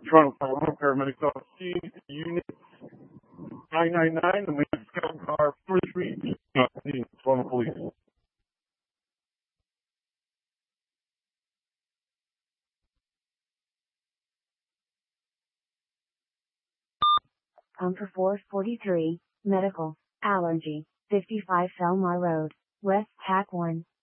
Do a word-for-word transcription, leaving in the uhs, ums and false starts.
Toronto five one paramedics on scene, unit nine nine nine, and we have scout car forty-three, Toronto Police. Pump for four forty-three, medical, allergy, fifty-five Felmar Road, West Tack one.